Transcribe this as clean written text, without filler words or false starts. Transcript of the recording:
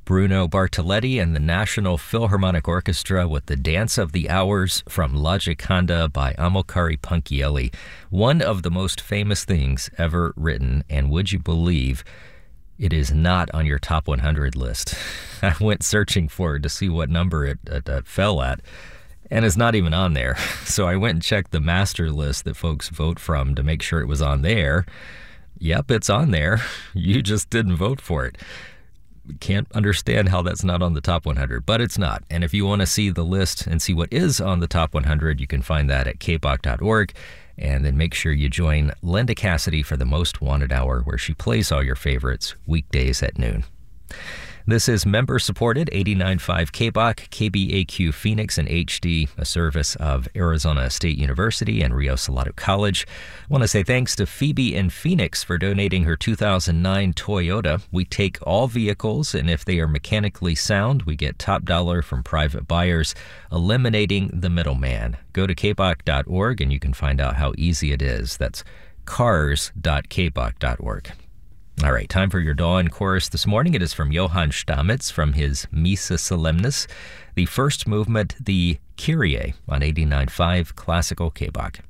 Bruno Bartoletti and the National Philharmonic Orchestra with the Dance of the Hours from La Gioconda by Amilcare Ponchielli. One of the most famous things ever written, and would you believe it is not on your top 100 list? I went searching for it to see what number it fell at, and it's not even on there. So I went and checked the master list that folks vote from to make sure it was on there. Yep, it's on there. You just didn't vote for it. Can't understand how that's not on the top 100, but it's not. And if you want to see the list and see what is on the top 100, you can find that at kbach.org. And then make sure you join Linda Cassidy for the Most Wanted Hour, where she plays all your favorites weekdays at noon. This is member-supported 89.5 KBAQ, KBAQ Phoenix and HD, a service of Arizona State University and Rio Salado College. I want to say thanks to Phoebe in Phoenix for donating her 2009 Toyota. We take all vehicles, and if they are mechanically sound, we get top dollar from private buyers, eliminating the middleman. Go to kbach.org and you can find out how easy it is. That's cars.kbach.org. All right, time for your dawn chorus this morning. It is from Johann Stamitz from his Missa Solemnis, the first movement, the Kyrie, on 89.5 Classical KBAQ.